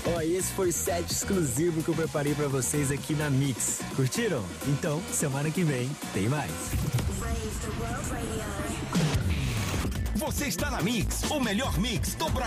Ó, e esse foi o set exclusivo que eu preparei pra vocês aqui na Mix. Curtiram? Então, semana que vem tem mais. Você está na Mix, o melhor mix do Brasil.